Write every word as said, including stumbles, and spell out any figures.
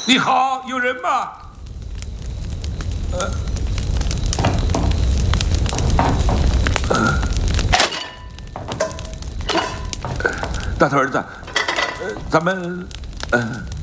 你好，有人吗？呃，呃，大头儿子，呃，咱们，呃。